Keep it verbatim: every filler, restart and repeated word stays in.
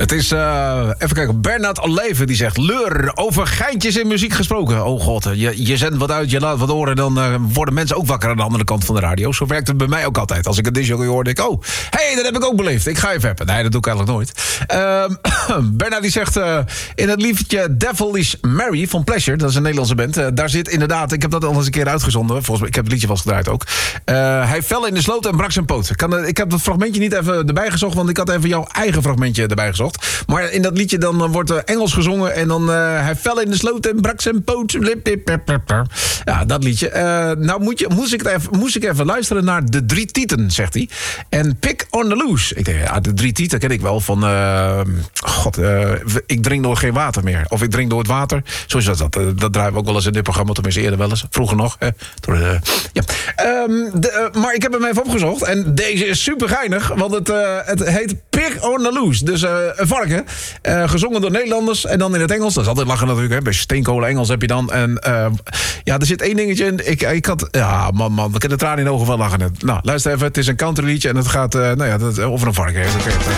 Het is, uh, even kijken, Bernard Alleven die zegt... Leur, over geintjes in muziek gesproken. Oh god, je, je zendt wat uit, je laat wat horen... dan uh, worden mensen ook wakker aan de andere kant van de radio. Zo werkt het bij mij ook altijd. Als ik een disjockey hoor, denk ik... oh, hé, hey, dat heb ik ook beleefd. Ik ga even appen. Nee, dat doe ik eigenlijk nooit. Uh, Bernard die zegt... Uh, in het liedje Devil is Mary van Pleasure... dat is een Nederlandse band... Uh, daar zit inderdaad... ik heb dat al eens een keer uitgezonden. Volgens mij, ik heb het liedje wel eens gedraaid ook. Uh, hij fell in de sloot en brak zijn poot. Ik, kan, uh, ik heb dat fragmentje niet even erbij gezocht... want ik had even jouw eigen fragmentje erbij gezocht. Maar in dat liedje dan uh, wordt uh, Engels gezongen... en dan uh, hij fell in de sloot en brak zijn poot. Ja, dat liedje. Uh, nou moet je, moest, ik even, moest ik even luisteren naar De Drie Tieten, zegt hij. En Pick on the Loose. Ik denk, ja, De Drie Tieten ken ik wel van... Uh, God, uh, ik drink door geen water meer. Of ik drink door het water. Zo is dat. Dat, dat draaien we ook wel eens in dit programma. Tenminste eerder wel eens. Vroeger nog. Eh, door, uh, ja. um, de, uh, maar ik heb hem even opgezocht. En deze is super geinig. Want het, uh, het heet Pick on the Loose. Dus uh, een varken. Uh, gezongen door Nederlanders. En dan in het Engels. Dat is altijd lachen natuurlijk. Hè. Bij steenkolen Engels heb je dan. En uh, ja, er zit één dingetje in. Ik, ik had... Ja, man, man. Ik heb de tranen in de ogen van lachen. Nou, luister even. Het is een countryliedje. En het gaat uh, nou ja, dat, over een varken. Dat